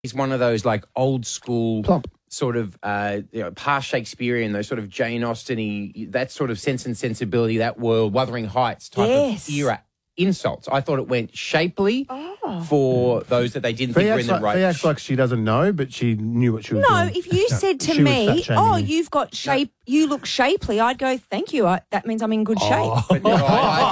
He's one of those like old school Plump. sort of past Shakespearean, those sort of Jane Austen-y, that sort of Sense and Sensibility, that world, Wuthering Heights type of era insults. I thought it went shapely for those that they didn't think were in the right. She acts like she doesn't know, but she knew what she was doing. No, if you said to She was me, fat-shaming "Oh, you. you've got shape, you look shapely," I'd go, "Thank you. That means I'm in good shape." But no,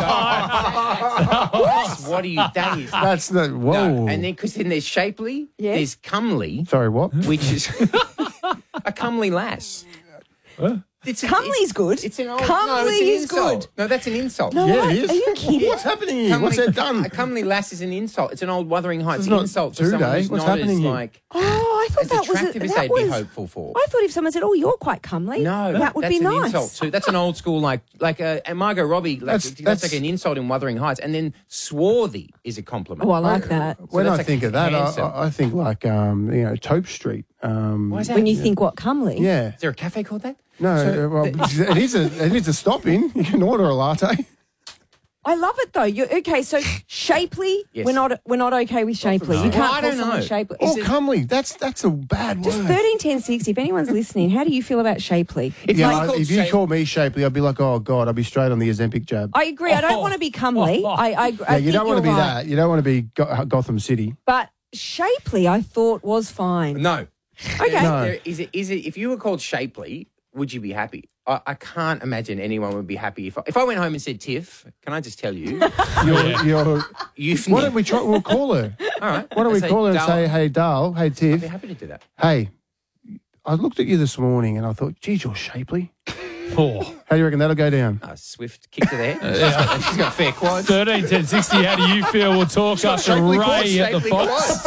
what are you? That is. That's the whoa. No. And then because then there's shapely, there's comely, Sorry, what? which is a comely lass. Comely's good. It's an old. Comely it's an is insult. good. No, that's an insult. No, Yeah, it is. Are you kidding? What's happening here? What's that done? A comely lass is an insult. It's an old Wuthering Heights It's not insult for today. someone who's What's not happening as here? like Oh, I thought as that was attractive as that they'd was. be hopeful for. I thought if someone said, "Oh, you're quite comely," No, that would that's be an nice. insult too. That's an old school and Margot Robbie. That's like an insult in Wuthering Heights, and then swarthy is a compliment. Oh, I like that. When that's I like think of that, handsome. I think like Tope Street. Why is that? When you think what comely? Yeah. Is there a cafe called that? No, well, it is a stop in. You can order a latte. I love it though. Okay, so shapely. Yes. We're not okay with shapely. You can't Well, I call don't someone know. shapely. Or comely. That's a bad Just word. 13, 10, 60. If anyone's listening, how do you feel about shapely? If you call me shapely, I'd be like, oh God, I'd be straight on the Ozempic jab. I agree. I don't want to be comely. I Yeah, you think don't want to be you're right. that. You don't want to be Gotham City. But shapely, I thought was fine. No. Okay. No. Is it? If you were called shapely, would you be happy? I can't imagine anyone would be happy if I went home and said, Tiff, can I just tell you? Why don't we try? We'll call her. All right. Why don't we Say, call her and "Darl, say, hey, Dal, hey, I'd Tiff, be happy to do that. hey, I looked at you this morning and I thought, geez, you're shapely. Oh. How do you reckon that'll go down? Swift kick to there. She's got fair quads. 13 10 60. How do you feel? We'll talk after Ray at the Fox.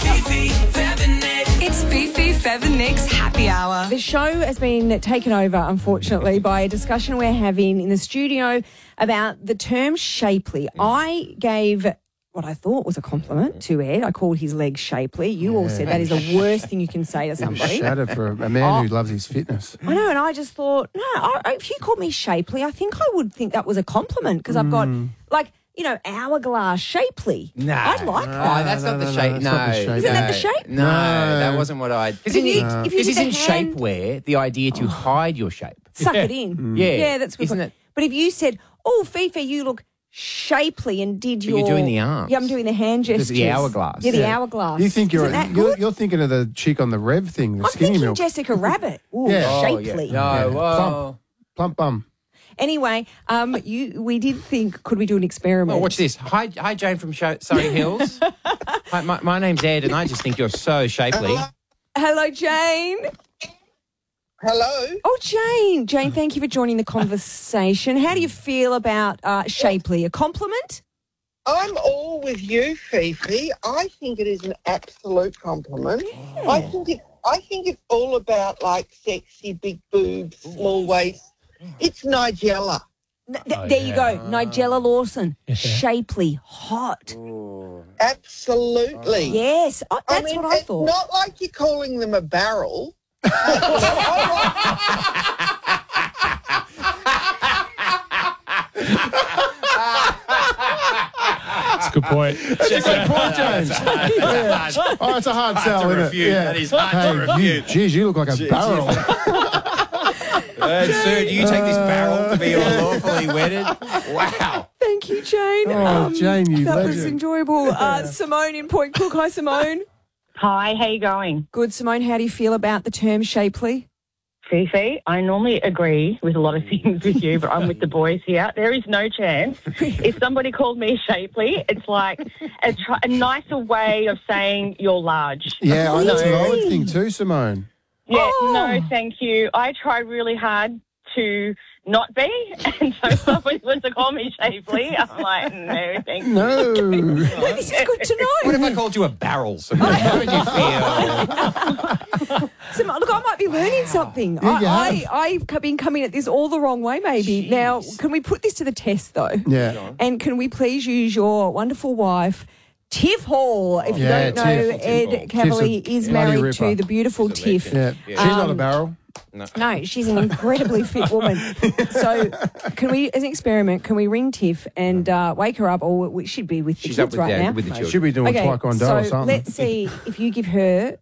It's Fifi, Fev and Nick's Happy Hour. The show has been taken over, unfortunately, by a discussion we're having in the studio about the term shapely. I gave what I thought was a compliment to Ed. I called his legs shapely. You all said that is the worst thing you can say to somebody. Shatter for a man who loves his fitness. I know, and I just thought, if you called me shapely, I think I would think that was a compliment because I've got, hourglass shapely. Nah. I'd like Oh, that. that's not the shape. that's No. not the shape. Isn't that the shape? No, that wasn't what I... Because if you did isn't the hand- shapewear the idea to hide your shape? Suck it in. Yeah. Yeah, that's good. Isn't it? But if you said, "Oh, Fifi, you look shapely," and did your... you're doing the arms. Yeah, I'm doing the hand gestures. The hourglass. Yeah, the Yeah. hourglass. You think Isn't that good? you're thinking of the chick on the Rev thing, the I'm skinny thinking milk. Jessica Rabbit. Ooh, Yeah. Oh, yeah. shapely. No, Yeah. well... Plump bum. Anyway, we did think, could we do an experiment? Oh, watch this. Hi, Jane from Surrey Hills. Hi, my name's Ed, and I just think you're so shapely. Hello, Jane. Hello. Oh, Jane. Jane, thank you for joining the conversation. How do you feel about shapely? A compliment? I'm all with you, Fifi. I think it is an absolute compliment. Yeah. I think it's all about like sexy, big boobs, small waist. It's Nigella. There you go. Nigella Lawson. Shapely. Hot. Absolutely. Yes. Oh, that's what I it's thought. not like you're calling them a barrel. That's a good point. Good point, James. Yeah. Oh, it's a hard sell, isn't it? Yeah. That is hard to refute. Geez, you look like a barrel. Sir, do you take this barrel to be lawfully wedded? Wow. Thank you, Jane. Oh, Jane, you That was legend. enjoyable. Simone in Point Cook. Hi, Simone. Hi, how you going? Good, Simone. How do you feel about the term shapely? Fifi, I normally agree with a lot of things with you, but I'm with the boys here. There is no chance. If somebody called me shapely, it's like a nicer way of saying you're large. Yeah, that's what I would think too, Simone. Yeah, Oh. no, thank you. I try really hard to not be, and so if somebody wants to call me shapely, I'm like, no, thank you. No. Well, this is good to know. What if I called you a barrel, Simone? How would you feel? Simone, look, I might be learning something. Yeah, you have. I've been coming at this all the wrong way, maybe. Now, can we put this to the test, though? Yeah. And can we please use your wonderful wife, Tiff Hall? If you Yeah, don't know, Tiff. Ed Tiff Hall. Cavalier Tiff's a is bloody married ripper. to the beautiful Tiff. Yeah. She's not a barrel. No, she's an incredibly fit woman. So, can we, as an experiment, can we ring Tiff and wake her up, or we should be with the She's kids up with, right now? with the children. Should be doing Taekwondo or so something. let's see if you give her